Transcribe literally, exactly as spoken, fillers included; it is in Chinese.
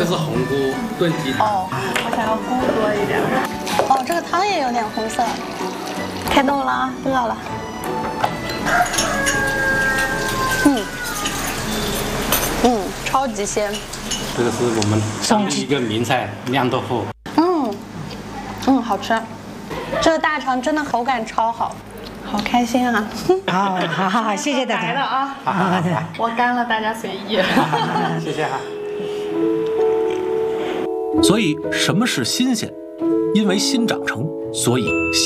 个是红菇炖鸡汤。 哦，我想要菇多一点。哦，这个汤也有点红色。开动了啊，饿了。嗯嗯，超级鲜。 这个是我们当地一个名菜酿豆腐。 嗯嗯，好吃。这个大肠真的口感超好，好开心啊！ 好，好好好，谢谢大家来了啊！ 好好好， 我干了，大家随意。 谢谢哈。 所以，什么是新鲜？因为新长成，所以